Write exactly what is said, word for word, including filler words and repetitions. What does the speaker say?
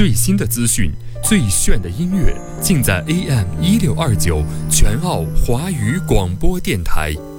最新的资讯，最炫的音乐，尽在 A M 一六二九全澳华语广播电台。